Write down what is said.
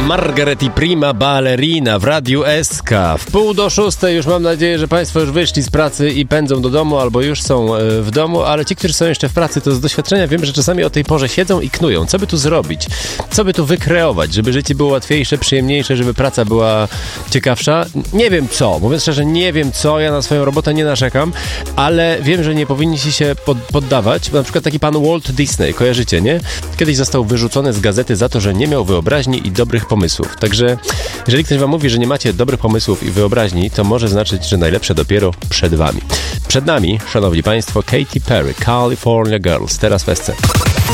Margaret i Prima Ballerina w Radiu SK. W 5:45 już mam nadzieję, że Państwo już wyszli z pracy i pędzą do domu, albo już są w domu, ale ci, którzy są jeszcze w pracy, to z doświadczenia wiem, że czasami o tej porze siedzą i knują. Co by tu zrobić? Co by tu wykreować, żeby życie było łatwiejsze, przyjemniejsze, żeby praca była ciekawsza? Nie wiem co. Mówiąc szczerze, nie wiem co. Ja na swoją robotę nie narzekam, ale wiem, że nie powinniście się poddawać. Bo na przykład taki pan Walt Disney, kojarzycie, nie? Kiedyś został wyrzucony z gazety za to, że nie miał wyobraźni i dobrych pomysłów. Także jeżeli ktoś wam mówi, że nie macie dobrych pomysłów i wyobraźni, to może znaczyć, że najlepsze dopiero przed wami. Przed nami, szanowni państwo, Katy Perry, California Girls, teraz w SC.